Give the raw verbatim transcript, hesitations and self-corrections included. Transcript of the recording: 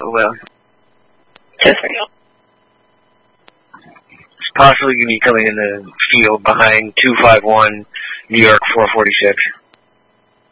well. Just for you. It's possibly going to be coming in the field behind two five one New York four forty-six.